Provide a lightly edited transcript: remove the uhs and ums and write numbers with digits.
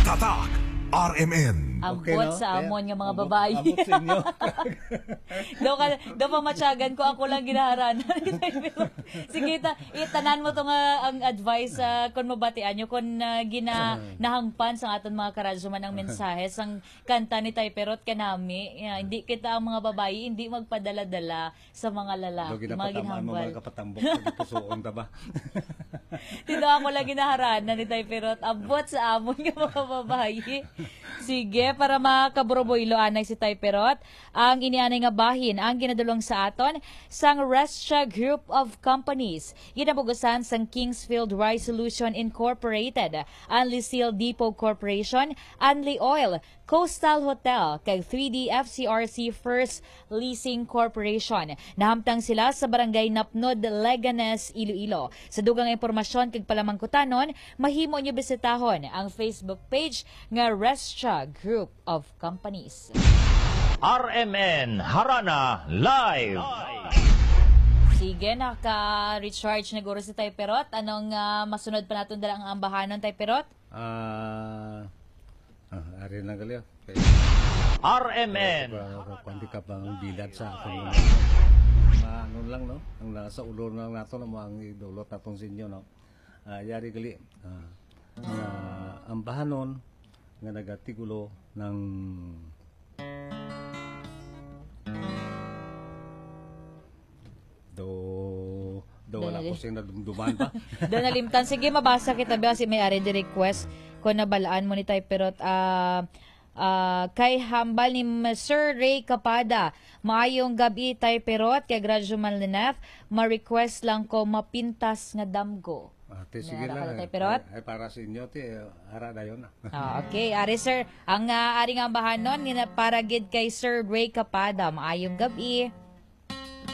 Tatak RMN. Ambot Okay, no? sa amon nga mga Abot- babae. abot sa inyo. daw pa matyagan ko, ako lang ginaharanan. Sige, itanan mo to nga ang advice kung mabatian nyo, kung ginahangpan sa aton mga karadyoman ang mensahe sang kanta ni Tayperot kanami. Hindi kita ang mga babae, hindi magpadala-dala sa mga lalaki. Mga Ginapatamaan mo ginhambal. mga kapatambok sa pusoon ta ba? Tino ako lang ginaharanan ni Tayperot. Abot sa amon nga mga babae. Sige, para makaburoboylo anay si Tayperot, ang inianay nga bahin ang ginadulong sa aton sang Restia Group of Companies. Ginabugusan sang Kingsfield Rice Solution Incorporated, ang Lucille Depot Corporation, Anli Oil, Coastal Hotel, kay 3D FCRC First Leasing Corporation. Nahamtang sila sa Barangay Napnod, Leganes, Iloilo. Sa dugang impormasyon kag palamangkutanon, mahimo nyo bisitahon ang Facebook page nga Restia Group of Companies. RMN Harana Live. Sige, naka-recharge na guro si Tayperot. Anong masunod pa natin dalang ang ambahanon, Tayperot? Ari na gali. RMN. Kundi ka bang bilad sa akin. Ano lang, no? Ang nasa ulo lang nato na mga idolot natong sa inyo, no? Yari gali. Ang bahanon nga nagatigulo ng wala ko siyang nadumduman pa. Doon nalimtan. Sige, mabasa kita ba kasi may ari di request kung nabalaan mo ni Tayperot. Kay hambal ni Sir Ray Capada, maayong gabi Tayperot, kay Gradyo Malinef, ma-request lang ko mapintas nga damgo. Sige lang. Ay, para sa inyo, hara na yun. Okay, ari sir, ang ari nga bahanon para gid kay Sir Ray Capada, maayong gabi.